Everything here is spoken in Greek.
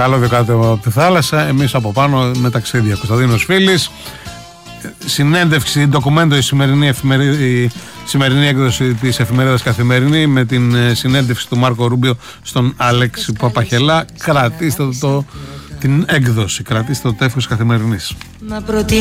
καλώδιο κάτω από τη θάλασσα, εμείς από πάνω με ταξίδια. Κωνσταντίνος Φίλης. Συνέντευξη, ντοκουμέντο, η σημερινή έκδοση της εφημερίδας Καθημερινή με την συνέντευξη του Μάρκο Ρούμπιο στον Αλέξη Παπαχελά. Κρατήστε την έκδοση, κρατήστε το τεύχος Καθημερινής.